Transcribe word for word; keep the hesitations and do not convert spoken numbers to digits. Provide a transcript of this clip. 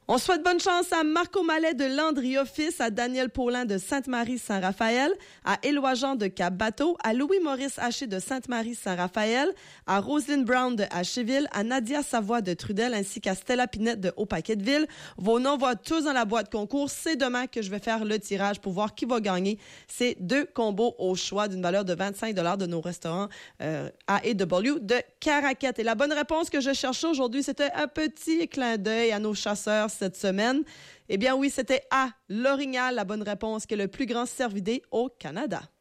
On souhaite bonne chance à Marco Mallet de Landry Office, à Daniel Paulin de Sainte-Marie-Saint-Raphaël, à Éloi Jean de Cap-Bateau, à Louis-Maurice Haché de Sainte-Marie-Saint-Raphaël, à Roselyne Brown de Hacheville, à Nadia Savoie de Trudel, ainsi qu'à Stella Pinette de Haut-Paquetteville. Vos noms vont tous dans la boîte concours. C'est demain que je vais faire le tirage pour voir qui va gagner ces deux combos au choix d'une valeur de vingt-cinq dollars de nos restaurants euh, A et W de Caraquette. Et la bonne réponse que je cherchais aujourd'hui, c'était un petit clin d'œil à nos chasseurs cette semaine. Eh bien oui, c'était A, l'Orignal, la bonne réponse, qui est le plus grand cervidé au Canada.